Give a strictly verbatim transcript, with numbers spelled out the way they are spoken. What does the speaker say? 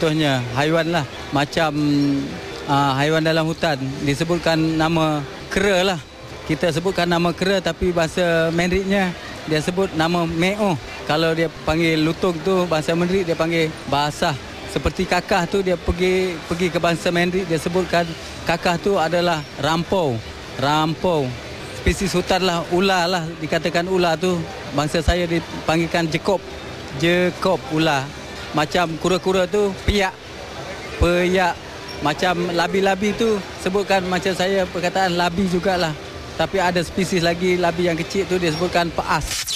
Contohnya haiwan lah, macam uh, haiwan dalam hutan disebutkan nama kera lah. Kita sebutkan nama kera tapi bahasa Mandarinnya dia sebut nama meo. Kalau dia panggil lutung tu bahasa Mandarin dia panggil basah. Seperti kakah tu dia pergi pergi ke bahasa Mandarin dia sebutkan kakah tu adalah rampau. Rampau. Spesies hutan lah, ular lah, dikatakan ular tu. Bangsa saya dipanggilkan jekop. Jekop ular. Macam kura-kura tu piak. Piak. Macam labi-labi tu sebutkan macam saya perkataan labi jugalah. Tapi ada spesies lagi labi yang kecil tu dia sebutkan paas.